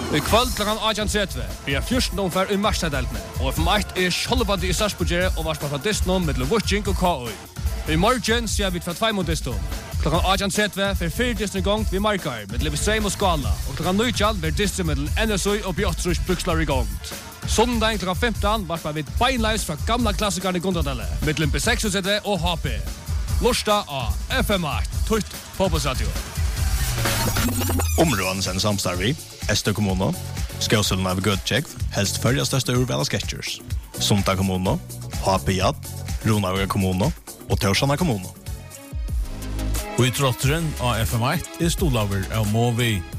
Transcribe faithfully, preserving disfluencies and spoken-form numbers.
I kvöld klokken atten tretti blir jeg fjorten omfær i Marstaddeltene, og F M eitt er Skjoldebandi i Sarsbogere og varspa fra Disney mellom Vucing og K O. I morgen ser vi fra tvei mot Disney. Klokken atten tretti for fire Disney gongt vi markar med Livestream og Skala, og klokken nøytjall blir Disney mellom N S U og Bjottrus Brukslar i gongt. Sondag klokken femten varspa vi beinleis fra gamla klassikerne i Gondadelle, mellom B seksogtretive og H P. Lorsta av F M eitt, Tutt Fotbollsradio. Områden sen samstarvi, Estö kommuno, Skåseln av Götjekv, helst följa största urvala sketchers. Sumta kommuno, H P J, Runaviga kommuno och Torsana kommuno. Og i trotteren av F M eitt er stolaver av Movi.